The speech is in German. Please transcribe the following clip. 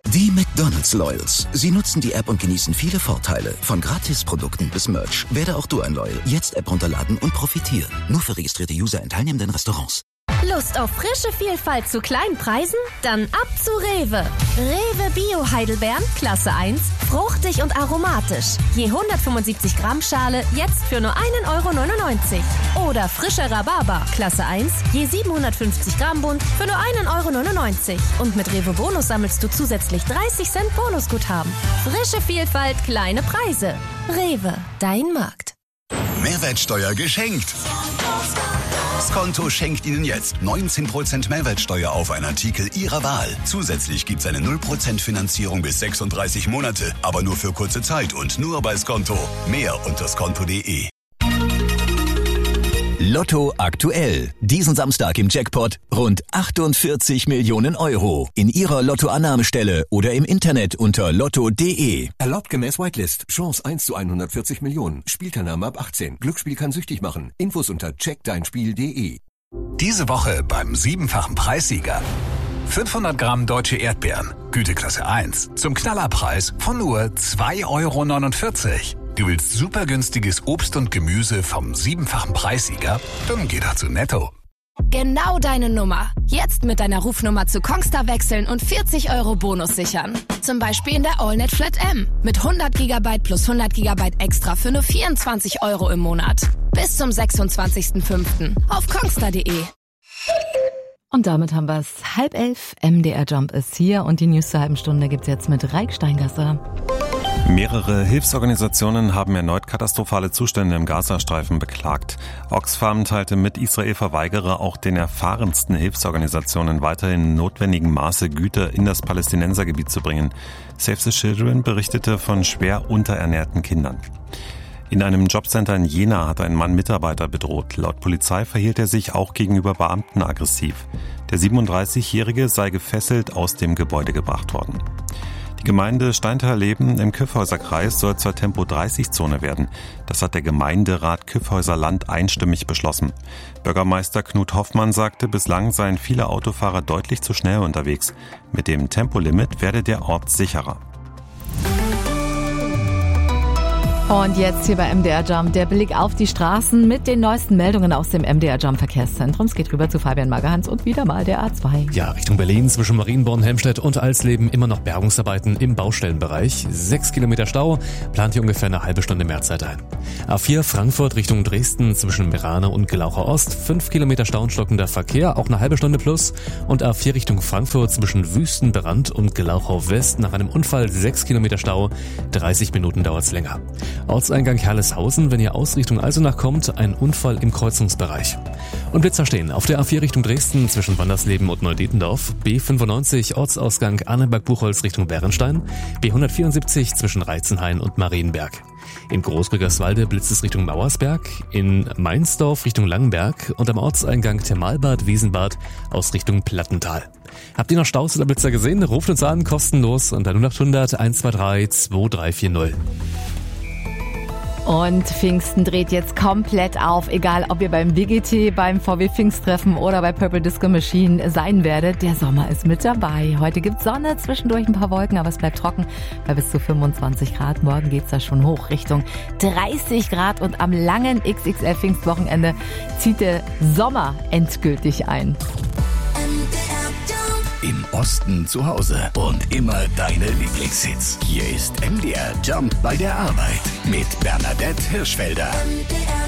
Die McDonald's Loyals. Sie nutzen die App und genießen viele Vorteile. Von Gratisprodukten bis Merch. Werde auch du ein Loyal. Jetzt App runterladen und profitieren. Nur für registrierte User in teilnehmenden Restaurants. Lust auf frische Vielfalt zu kleinen Preisen? Dann ab zu Rewe. Rewe Bio Heidelbeeren, Klasse 1, fruchtig und aromatisch. Je 175 Gramm Schale, jetzt für nur 1,99 €. Oder frischer Rhabarber, Klasse 1, je 750 Gramm Bund, für nur 1,99 €. Und mit Rewe Bonus sammelst du zusätzlich 30 Cent Bonusguthaben. Frische Vielfalt, kleine Preise. Rewe, dein Markt. Mehrwertsteuer geschenkt. Skonto schenkt Ihnen jetzt 19% Mehrwertsteuer auf einen Artikel Ihrer Wahl. Zusätzlich gibt's eine 0% Finanzierung bis 36 Monate, aber nur für kurze Zeit und nur bei Skonto. Mehr unter skonto.de. Lotto aktuell. Diesen Samstag im Jackpot rund 48 Millionen €. In Ihrer Lottoannahmestelle oder im Internet unter lotto.de. Erlaubt gemäß Whitelist. Chance 1 zu 140 Millionen. Spielteilnahme ab 18. Glücksspiel kann süchtig machen. Infos unter checkdeinspiel.de. Diese Woche beim 7-fachen Preissieger. 500 Gramm deutsche Erdbeeren. Güteklasse 1. Zum Knallerpreis von nur 2,49 €. Du willst super günstiges Obst und Gemüse vom 7-fachen Preissieger? Dann geh doch zu Netto. Genau deine Nummer. Jetzt mit deiner Rufnummer zu Kongstar wechseln und 40 € Bonus sichern. Zum Beispiel in der AllNet Flat M. Mit 100 GB plus 100 GB extra für nur 24 € im Monat. Bis zum 26.05. auf kongstar.de. Und damit haben wir es. 10:30. MDR Jump ist hier und die News zur halben Stunde gibt's jetzt mit Raik Steingasser. Mehrere Hilfsorganisationen haben erneut katastrophale Zustände im Gazastreifen beklagt. Oxfam teilte mit, Israel verweigere auch den erfahrensten Hilfsorganisationen weiterhin in notwendigem Maße Güter in das Palästinensergebiet zu bringen. Save the Children berichtete von schwer unterernährten Kindern. In einem Jobcenter in Jena hat ein Mann Mitarbeiter bedroht. Laut Polizei verhielt er sich auch gegenüber Beamten aggressiv. Der 37-Jährige sei gefesselt aus dem Gebäude gebracht worden. Die Gemeinde Steintal-Leben im Kyffhäuser-Kreis soll zur Tempo-30-Zone werden. Das hat der Gemeinderat Kyffhäuser-Land einstimmig beschlossen. Bürgermeister Knut Hoffmann sagte, bislang seien viele Autofahrer deutlich zu schnell unterwegs. Mit dem Tempolimit werde der Ort sicherer. Und jetzt hier bei MDR Jump der Blick auf die Straßen mit den neuesten Meldungen aus dem MDR Jump Verkehrszentrum. Es geht rüber zu Fabian Magerhans und wieder mal der A2. Ja, Richtung Berlin zwischen Marienborn, Helmstedt und Alsleben immer noch Bergungsarbeiten im Baustellenbereich. 6 Kilometer Stau, plant hier ungefähr eine halbe Stunde mehr Zeit ein. A4 Frankfurt Richtung Dresden zwischen Merane und Gelaucher Ost. 5 Kilometer Stau und stockender Verkehr, auch eine halbe Stunde plus. Und A4 Richtung Frankfurt zwischen Wüstenbrand und Gelauchau West nach einem Unfall 6 Kilometer Stau. 30 Minuten dauert's länger. Ortseingang Herleshausen, wenn ihr aus Richtung Eisenach kommt, ein Unfall im Kreuzungsbereich. Und Blitzer stehen auf der A4 Richtung Dresden zwischen Wandersleben und Neudetendorf, B95 Ortsausgang Arneberg-Buchholz Richtung Bärenstein, B174 zwischen Reitzenhain und Marienberg. In Großbrüggerswalde blitzt es Richtung Mauersberg, in Mainzdorf Richtung Langenberg und am Ortseingang Thermalbad-Wiesenbad aus Richtung Plattental. Habt ihr noch Staus oder Blitzer gesehen? Ruft uns an, kostenlos unter 0800 123 2340. Und Pfingsten dreht jetzt komplett auf, egal ob ihr beim WGT, beim VW Pfingsttreffen oder bei Purple Disco Machine sein werdet. Der Sommer ist mit dabei. Heute gibt's Sonne, zwischendurch ein paar Wolken, aber es bleibt trocken bei bis zu 25 Grad. Morgen geht's da schon hoch Richtung 30 Grad und am langen XXL Pfingstwochenende zieht der Sommer endgültig ein. Im Osten zu Hause und immer deine Lieblingshits. Hier ist MDR Jump bei der Arbeit mit Bernadette Hirschfelder.